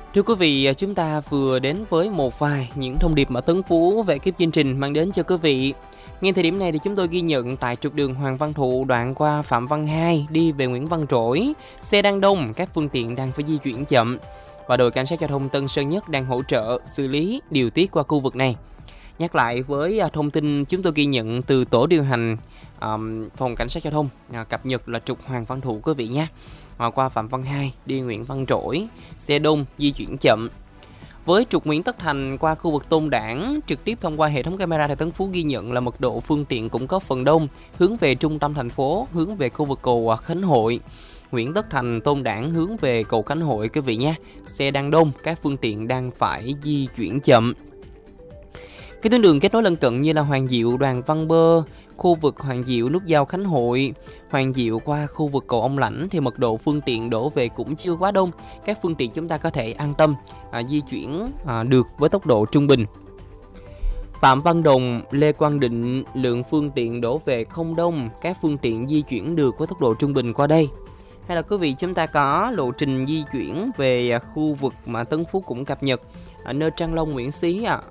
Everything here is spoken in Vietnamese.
Thưa quý vị, chúng ta vừa đến với một vài những thông điệp mà Tấn Phú về ekip chương trình mang đến cho quý vị. Ngay thời điểm này thì chúng tôi ghi nhận tại trục đường Hoàng Văn Thụ đoạn qua Phạm Văn Hai đi về Nguyễn Văn Trỗi, xe đang đông, các phương tiện đang phải di chuyển chậm và đội cảnh sát giao thông Tân Sơn Nhất đang hỗ trợ xử lý điều tiết qua khu vực này. Nhắc lại với thông tin chúng tôi ghi nhận từ tổ điều hành phòng cảnh sát giao thông cập nhật là trục Hoàng Văn Thụ quý vị nhé. Qua Phạm Văn Hai đi Nguyễn Văn Trỗi, xe đông di chuyển chậm. Với trục Nguyễn Tất Thành qua khu vực Tôn Đản, trực tiếp thông qua hệ thống camera thì Tấn Phú ghi nhận là mật độ phương tiện cũng có phần đông, hướng về trung tâm thành phố, hướng về khu vực cầu Khánh Hội. Nguyễn Tất Thành, Tôn Đản hướng về cầu Khánh Hội quý vị nhé. Xe đang đông, các phương tiện đang phải di chuyển chậm. Cái tuyến đường kết nối lân cận như là Hoàng Diệu, Đoàn Văn Bơ, khu vực Hoàng Diệu nút giao Khánh Hội, Hoàng Diệu qua khu vực cầu Ông Lãnh thì mật độ phương tiện đổ về cũng chưa quá đông. Các phương tiện chúng ta có thể an tâm di chuyển được với tốc độ trung bình. Phạm Văn Đồng, Lê Quang Định, lượng phương tiện đổ về không đông, các phương tiện di chuyển được với tốc độ trung bình qua đây. Hay là quý vị chúng ta có lộ trình di chuyển về khu vực mà Tấn Phú cũng cập nhật ở nơi Trang Long, Nguyễn Xí